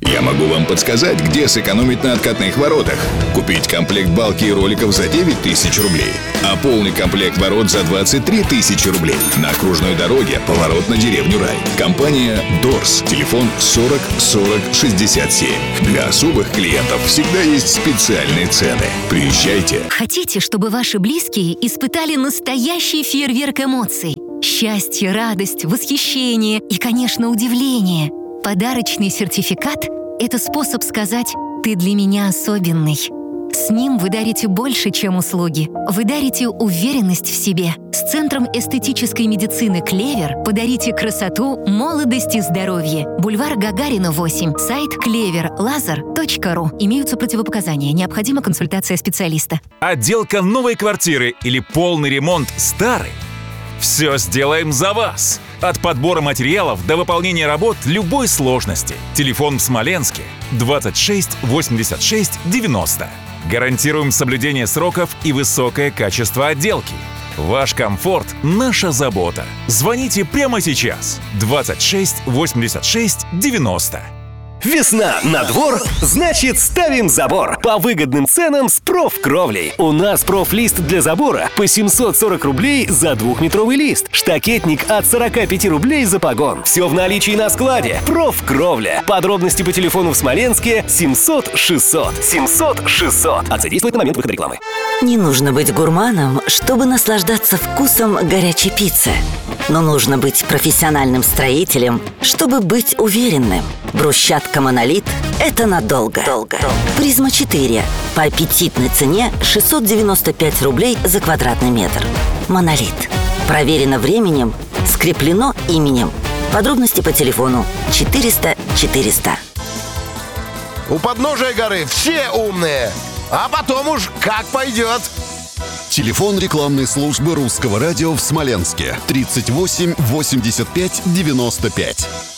Я могу вам подсказать, где сэкономить на откатных воротах. Купить комплект балки и роликов за 9 тысяч рублей, а полный комплект ворот за 23 тысячи рублей. На окружной дороге поворот на деревню Рай. Компания «Дорс». Телефон 40 40 67. Для особых клиентов всегда есть специальные цены. Приезжайте. Хотите, чтобы ваши близкие испытали настоящий фейерверк эмоций? Счастье, радость, восхищение и, конечно, удивление. Подарочный сертификат – это способ сказать «ты для меня особенный». С ним вы дарите больше, чем услуги. Вы дарите уверенность в себе. С Центром эстетической медицины «Клевер» подарите красоту, молодость и здоровье. Бульвар Гагарина, 8. Сайт cleverlaser.ru. Имеются противопоказания. Необходима консультация специалиста. Отделка новой квартиры или полный ремонт старой? Все сделаем за вас. От подбора материалов до выполнения работ любой сложности. Телефон в Смоленске 26 86 90. Гарантируем соблюдение сроков и высокое качество отделки. Ваш комфорт – наша забота. Звоните прямо сейчас. 26 86 90. Весна на двор, значит ставим забор по выгодным ценам с Профкровлей. У нас профлист для забора по 740 рублей за 2-метровый лист. Штакетник от 45 рублей за погон. Все в наличии на складе. Профкровля. Подробности по телефону в Смоленске 700 600. 700 600. Акция действует на момент выхода рекламы. Не нужно быть гурманом, чтобы наслаждаться вкусом горячей пиццы. Но нужно быть профессиональным строителем, чтобы быть уверенным. Брусчатка «Монолит» — это надолго. Призма 4 по аппетитной цене 695 рублей за квадратный метр. «Монолит». Проверено временем, скреплено именем. Подробности по телефону 400 400. У подножия горы все умные, а потом уж как пойдет. Телефон рекламной службы Русского радио в Смоленске 38 85 95.